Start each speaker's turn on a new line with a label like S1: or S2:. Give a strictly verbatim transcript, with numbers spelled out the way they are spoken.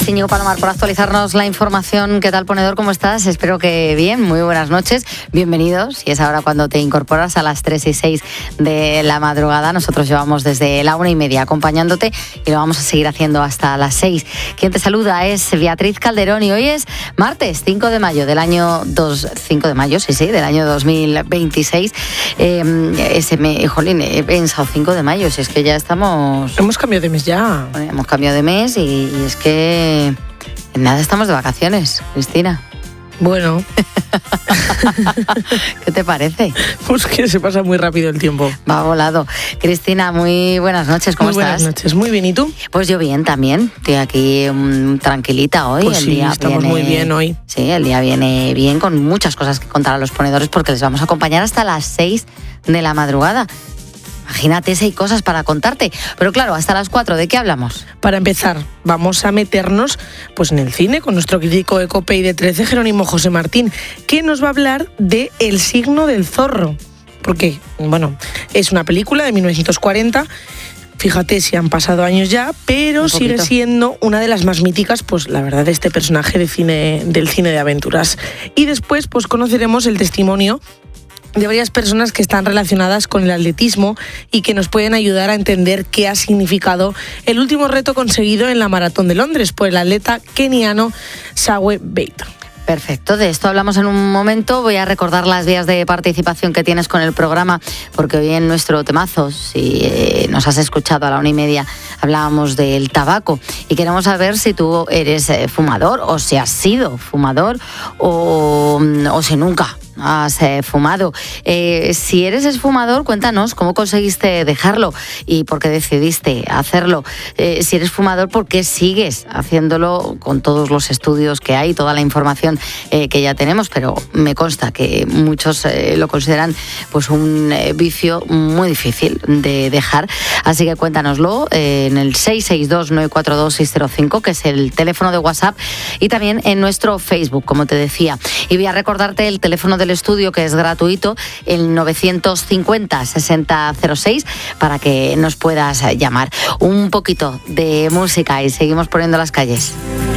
S1: Íñigo Palomar, por actualizarnos la información. ¿Qué tal, ponedor? ¿Cómo estás? Espero que bien. Muy buenas noches. Bienvenidos. Y es ahora cuando te incorporas a las tres y seis de la madrugada. Nosotros llevamos desde la una y media acompañándote y lo vamos a seguir haciendo hasta las seis. Quien te saluda es Beatriz Calderón y hoy es martes cinco de mayo del año dos, cinco de mayo, sí, sí, del año dos mil veintiséis. Eh, ese me, jolín, he pensado cinco de mayo, si es que ya estamos...
S2: Hemos cambiado de mes ya.
S1: Bueno, hemos cambiado de mes y, y es que... nada, estamos de vacaciones, Cristina.
S2: Bueno.
S1: ¿Qué te parece?
S2: Pues que se pasa muy rápido el tiempo.
S1: Va volado. Cristina, muy buenas noches, ¿cómo
S2: muy
S1: estás?
S2: Buenas noches, muy bien, ¿y tú?
S1: Pues yo bien también, estoy aquí um, tranquilita hoy.
S2: Pues
S1: el
S2: sí,
S1: día
S2: estamos
S1: viene,
S2: muy bien hoy.
S1: Sí, el día viene bien con muchas cosas que contar a los ponedores porque les vamos a acompañar hasta las seis de la madrugada. Imagínate si hay cosas para contarte. Pero claro, hasta las cuatro, ¿de qué hablamos?
S2: Para empezar, vamos a meternos pues en el cine con nuestro crítico de COPE y de trece, Jerónimo José Martín, que nos va a hablar de El signo del zorro. Porque, bueno, es una película de mil novecientos cuarenta. Fíjate si han pasado años ya, pero sigue siendo una de las más míticas, pues la verdad, de este personaje de cine, del cine de aventuras. Y después, pues conoceremos el testimonio de varias personas que están relacionadas con el atletismo y que nos pueden ayudar a entender qué ha significado el último reto conseguido en la Maratón de Londres por el atleta keniano Sawe Beit.
S1: Perfecto, de esto hablamos en un momento. Voy a recordar las vías de participación que tienes con el programa, porque hoy en nuestro temazo, si eh, nos has escuchado a la una y media, hablábamos del tabaco y queremos saber si tú eres eh, fumador o si has sido fumador o, o si nunca has eh, fumado. Eh, si eres esfumador, cuéntanos cómo conseguiste dejarlo y por qué decidiste hacerlo. Eh, si eres fumador, ¿por qué sigues haciéndolo con todos los estudios que hay, toda la información eh, que ya tenemos? Pero me consta que muchos eh, lo consideran pues un eh, vicio muy difícil de dejar. Así que cuéntanoslo eh, en el seis seis dos, nueve cuatro dos, seis cero cinco, que es el teléfono de WhatsApp, y también en nuestro Facebook, como te decía. Y voy a recordarte el teléfono del estudio, que es gratuito, el novecientos cincuenta, sesenta cero seis, para que nos puedas llamar. Un poquito de música y seguimos poniendo las calles.